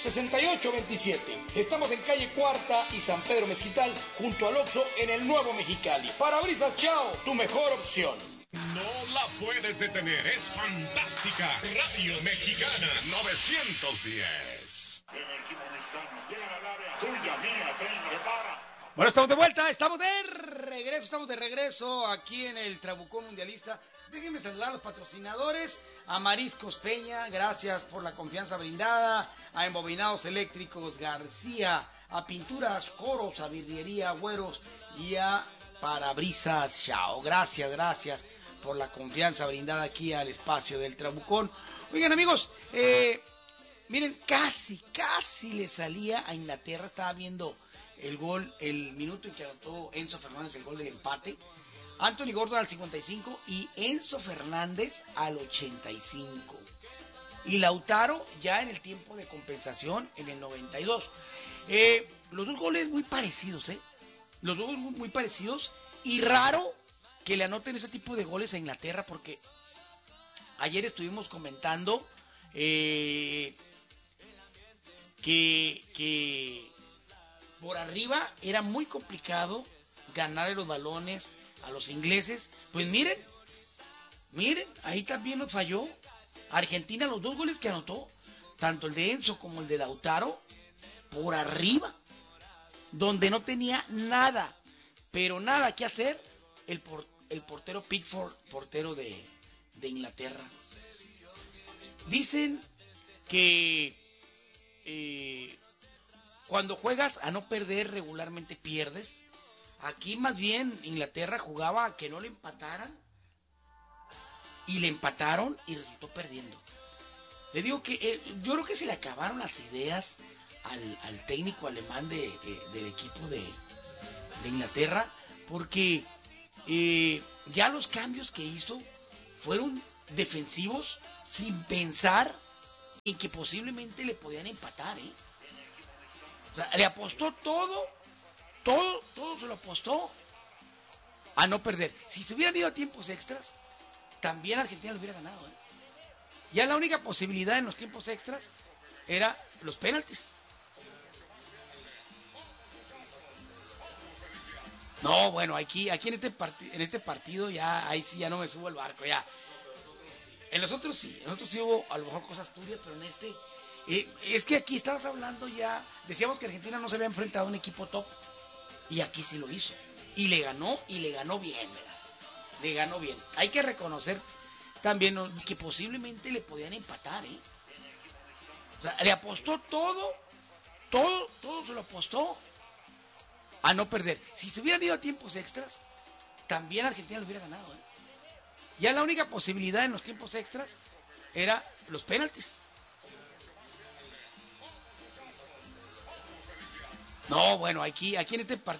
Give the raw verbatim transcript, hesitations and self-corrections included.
sesenta y ocho veintisiete. Estamos en calle Cuarta y San Pedro Mezquital, junto al Oxxo en el Nuevo Mexicali. Parabrisas Chao, tu mejor opción. No la puedes detener, es fantástica. Radio Mexicana novecientos diez. En el equipo mexicano, llegan al área, tuya, mía, ten, repara. Bueno, estamos de vuelta, estamos de regreso, estamos de regreso aquí en el Trabucón Mundialista. Déjenme saludar a los patrocinadores, a Mariscos Peña, gracias por la confianza brindada, a Embobinados Eléctricos García, a Pinturas Coros, a Birrería Güeros y a Parabrisas Chao. Gracias, gracias por la confianza brindada aquí al espacio del Trabucón. Oigan amigos, eh, miren, casi, casi le salía a Inglaterra, estaba viendo el gol, el minuto en que anotó Enzo Fernández el gol del empate. Anthony Gordon al cincuenta y cinco y Enzo Fernández al ochenta y cinco. Y Lautaro ya en el tiempo de compensación en el noventa y dos. Eh, los dos goles muy parecidos, ¿eh? Los dos muy, muy parecidos. Y raro que le anoten ese tipo de goles a Inglaterra, porque ayer estuvimos comentando eh, que... que por arriba era muy complicado ganar los balones a los ingleses. Pues miren, miren, ahí también nos falló. Argentina, los dos goles que anotó, tanto el de Enzo como el de Lautaro, por arriba, donde no tenía nada, pero nada que hacer el, por, el portero Pickford, portero de, de Inglaterra. Dicen que... Eh, Cuando juegas a no perder, regularmente pierdes. Aquí más bien Inglaterra jugaba a que no le empataran. Y le empataron y resultó perdiendo. Le digo que eh, yo creo que se le acabaron las ideas al, al técnico alemán de, de, del equipo de, de Inglaterra. Porque eh, ya los cambios que hizo fueron defensivos sin pensar en que posiblemente le podían empatar, ¿eh? O sea, le apostó todo, todo, todo se lo apostó a no perder. Si se hubieran ido a tiempos extras, también Argentina lo hubiera ganado, ¿eh? Ya la única posibilidad en los tiempos extras era los penaltis. No, bueno, aquí, aquí en este partido, en este partido ya, ahí sí ya no me subo al barco, ya. En los otros sí, en los otros sí hubo a lo mejor cosas turbias, pero en este... Eh, es que aquí estabas hablando ya, decíamos que Argentina no se había enfrentado a un equipo top y aquí sí lo hizo y le ganó y le ganó bien, ¿verdad? Le ganó bien. Hay que reconocer también que posiblemente le podían empatar, ¿eh? O sea, le apostó todo, todo, todo se lo apostó a no perder. Si se hubieran ido a tiempos extras, también Argentina lo hubiera ganado, ¿eh? Ya la única posibilidad en los tiempos extras era los penaltis. No, bueno, aquí, aquí en este partido